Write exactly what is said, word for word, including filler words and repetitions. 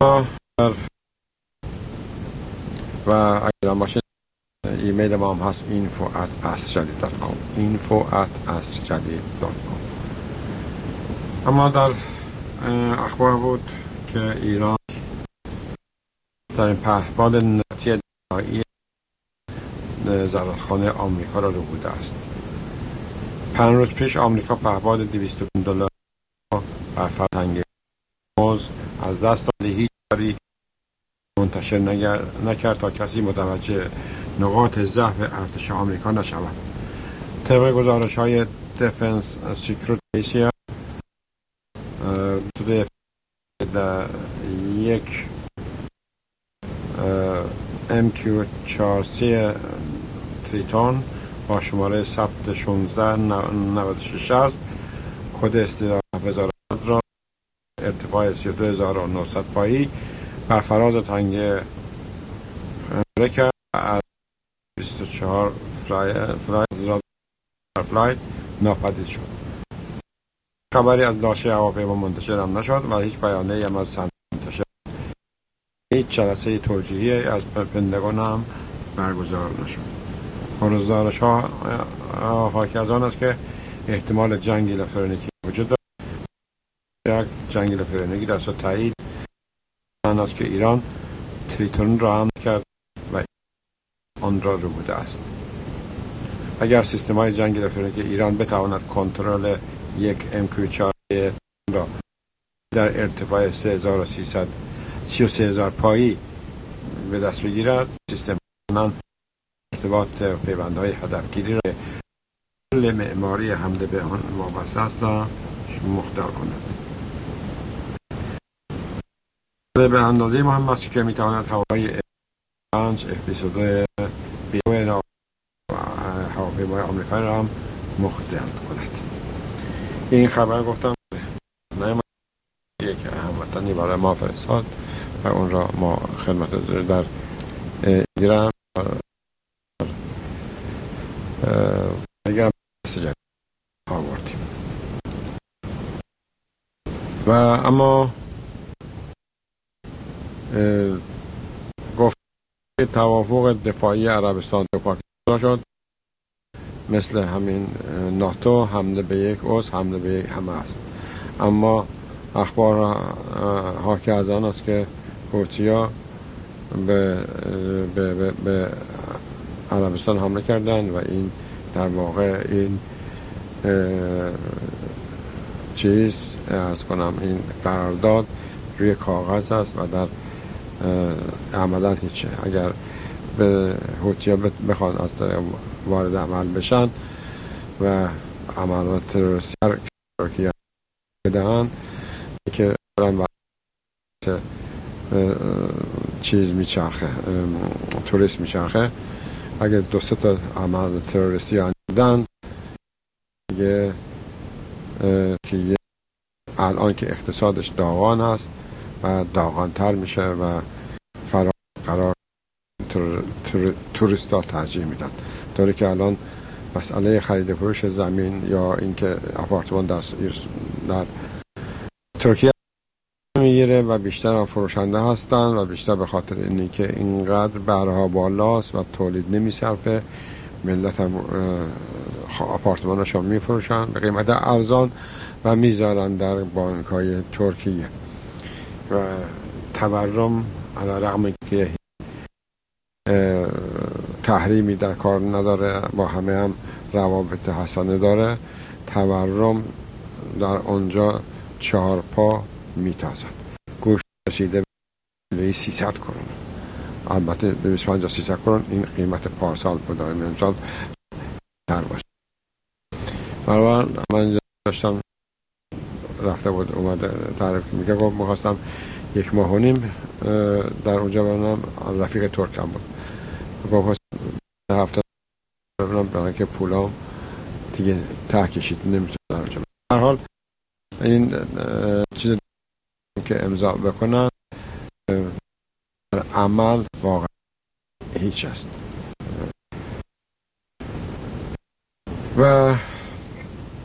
و اگر ماشین ایمیل ما هم هست info at asrjadid dot com info at asrjadid dot com. اما در اخبار بود که ایران در این پهپاد نفتی دفاعی زرادخانه آمریکا را رو بوده است. پنج روز پیش آمریکا پهپاد دویست میلیون دلار بر فرهنگ موز از دست داد، هیچ کاری منتشر نکرد تا کسی متوجه نقاط ضعف ارتش آمریکا نشود. طبق گزارش های دیفنس سیکرت ایشیا توی یک ام کیو چهارصد تریتون با شماره ثبت شانزده نود و شش است، کد استعداد هزار را ارتفاع سی و دو هزار و نهصد پایی بر فراز تنگ امریکا از بیست و چهار فرایز را فلایت ناپدید شد. خبری از لاشه هواپیما منتشر هم نشد و هیچ بیانیه‌ای هم از سنت منتشر. هیچ جلسه توجیهی از پنتاگون هم برگزار نشد. گزارش ها حاکی از آن است که احتمال جنگ الکترونیکی وجود دارد. یک جنگ الکترونیکی در صورت تایید آن است که ایران تریتون را حمل کرد و آن را رو بوده است. اگر سیستم های جنگ الکترونیکی ایران بتواند کنترل یک ام کیو چهارصد را در ارتفاع سه هزار و سیصد سی و سه هزار پایی به دست بگیرد، سیستم آن ارتباط پیوندهای هدفگیری را کل معماری حمله به آن وابسته است را مختل کند. به اندازه مهم است که میتواند هوای اف پنج اف بیست و دو بیو هواپیمای آمریکایی را هم مختل کند. این خبر گفتم نه یک هموطنی برای ما فرستاد و اون را ما خدمت در ایران دیگر سجاد آوردیم. و اما گفت توافق دفاعی عربستان و پاکستان شد، مثل همین ناتو حمله به یک عضو حمله به یک همه است. اما اخبار حاکی از آن است که حوثی‌ها به, به, به, به عربستان حمله کردند و این در واقع این چیز ارز کنم این قرارداد روی کاغذ است و در عملا هیچه. اگر به حوثی‌ها بخوان از وارد عمل بشن و عملات تروریستی که بدهن که چیز میچرخه توریست میچرخه، اگر دو سه تا عمل تروریستی انجام دیگه که الان که اقتصادش داغان است و داغانتر میشه و فرا قرار تر، تر، توریست ها ترجیح میدن. طوری که الان مسئله خرید فروش زمین یا اینکه آپارتمان در در ترکیه میگیره و بیشتر هم فروشنده هستن و بیشتر به خاطر اینی که اینقدر بهرها بالاست و تولید نمیصرفه، ملت هم آپارتمانش هم میفروشن به قیمت ارزان و میذارن در بانک های ترکیه و تورم علی رغم که تحریمی در کار نداره، با همه هم روابط حسنه داره، تورم در اونجا چهار پا میتازد. گوشت رسیده به سیصد کرون، البته دویست و پنجاه سیصد کرون این قیمت پارسال بوده، امسال تر باشه. برای من داشتم رفته بود اومده تعریف میگه، گفت میخواستم یک ماه و نیم در اونجا ببینم، رفیق ترکم بود، گفت هفته ببینم برای که پولام دیگه ته کشید نمیتونه در اونجا. در حال این چیز که امضا بکنن در عمل واقعا هیچ است. و